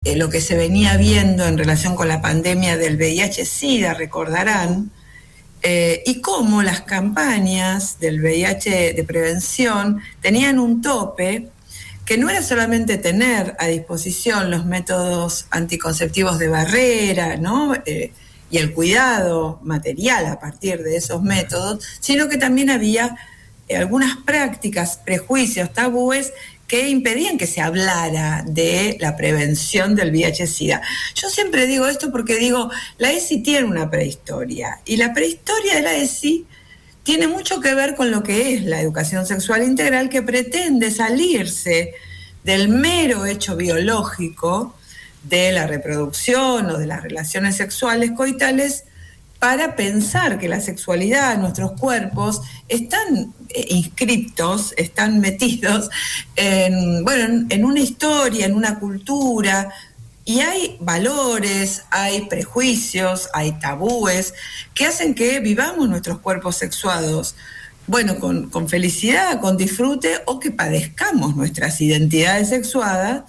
lo que se venía viendo en relación con la pandemia del VIH-Sida, recordarán, y cómo las campañas del VIH de prevención tenían un tope que no era solamente tener a disposición los métodos anticonceptivos de barrera, ¿no? Y el cuidado material a partir de esos métodos, sino que también había algunas prácticas, prejuicios, tabúes que impedían que se hablara de la prevención del VIH-Sida. Yo siempre digo esto porque digo, la ESI tiene una prehistoria, y la prehistoria de la ESI tiene mucho que ver con lo que es la educación sexual integral, que pretende salirse del mero hecho biológico de la reproducción o de las relaciones sexuales coitales, para pensar que la sexualidad, nuestros cuerpos, están inscriptos, están metidos en una historia, en una cultura, y hay valores, hay prejuicios, hay tabúes que hacen que vivamos nuestros cuerpos sexuados, con felicidad, con disfrute, o que padezcamos nuestras identidades sexuadas,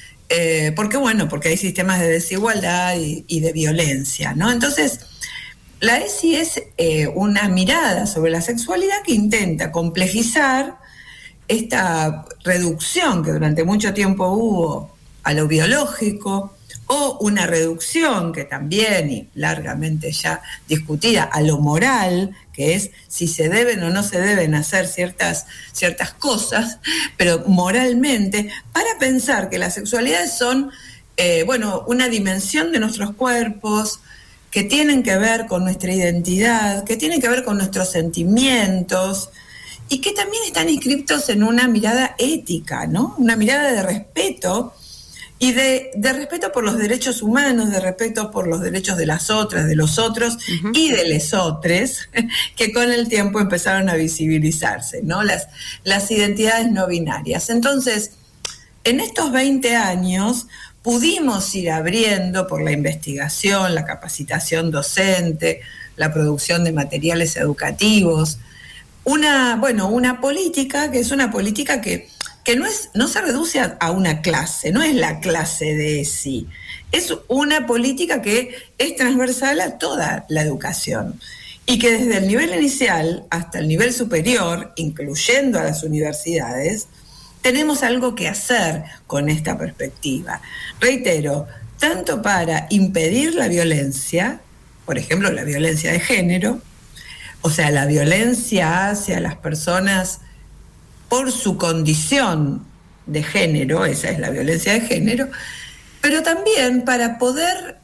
porque hay sistemas de desigualdad y de violencia, ¿no? Entonces, la ESI es una mirada sobre la sexualidad que intenta complejizar esta reducción que durante mucho tiempo hubo a lo biológico, o una reducción que también, y largamente ya discutida, a lo moral, que es si se deben o no se deben hacer ciertas cosas, pero moralmente, para pensar que las sexualidades son una dimensión de nuestros cuerpos, que tienen que ver con nuestra identidad, que tienen que ver con nuestros sentimientos, y que también están inscriptos en una mirada ética, ¿no? Una mirada de respeto, y de respeto por los derechos humanos, de respeto por los derechos de las otras, de los otros, uh-huh, y de lesotres, que con el tiempo empezaron a visibilizarse, ¿no? Las identidades no binarias. Entonces, en estos 20 años pudimos ir abriendo, por la investigación, la capacitación docente, la producción de materiales educativos, una política que es una política que no se reduce a una clase, no es la clase de ESI, es una política que es transversal a toda la educación, y que desde el nivel inicial hasta el nivel superior, incluyendo a las universidades, tenemos algo que hacer con esta perspectiva. Reitero, tanto para impedir la violencia, por ejemplo, la violencia de género, o sea, la violencia hacia las personas por su condición de género, esa es la violencia de género, pero también para poder,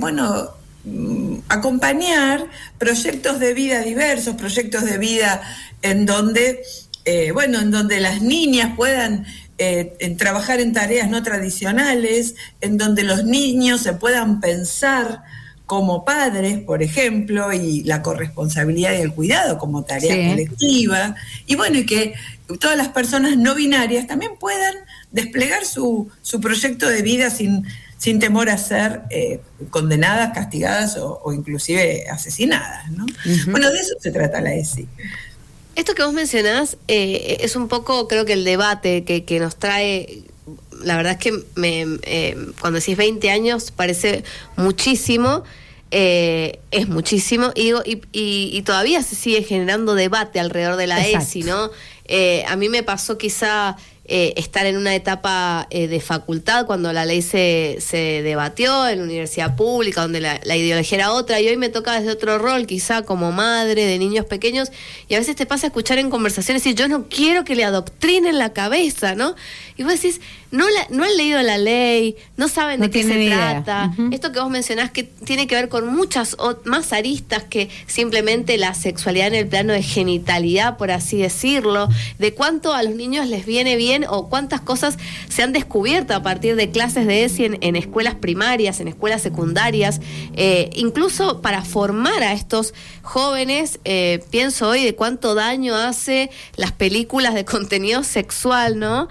acompañar proyectos de vida diversos, proyectos de vida en donde las niñas puedan trabajar en tareas no tradicionales, en donde los niños se puedan pensar como padres, por ejemplo, y la corresponsabilidad y el cuidado como tarea colectiva, y que todas las personas no binarias también puedan desplegar su proyecto de vida sin temor a ser condenadas, castigadas o inclusive asesinadas, ¿no? Uh-huh. De eso se trata la ESI. Esto que vos mencionás es un poco, creo que el debate que nos trae. La verdad es que cuando decís 20 años parece muchísimo, es muchísimo, y todavía se sigue generando debate alrededor de la Exacto. ESI, ¿no? A mí me pasó quizá estar en una etapa de facultad cuando la ley se debatió en la universidad pública, donde la ideología era otra, y hoy me toca desde otro rol, quizá como madre de niños pequeños, y a veces te pasa a escuchar en conversaciones y yo no quiero que le adoctrinen la cabeza, ¿no? Y vos decís, no han leído la ley, no saben de qué se trata. Uh-huh. Esto que vos mencionás que tiene que ver con muchas más aristas que simplemente la sexualidad en el plano de genitalidad, por así decirlo, de cuánto a los niños les viene bien o cuántas cosas se han descubierto a partir de clases de ESI en escuelas primarias, en escuelas secundarias, incluso para formar a estos jóvenes. Pienso hoy de cuánto daño hace las películas de contenido sexual, ¿no?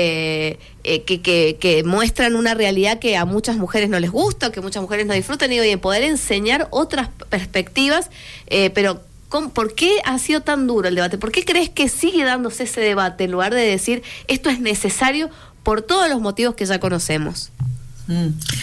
Que muestran una realidad que a muchas mujeres no les gusta, que muchas mujeres no disfrutan, y poder enseñar otras perspectivas, pero ¿por qué ha sido tan duro el debate? ¿Por qué crees que sigue dándose ese debate en lugar de decir esto es necesario por todos los motivos que ya conocemos?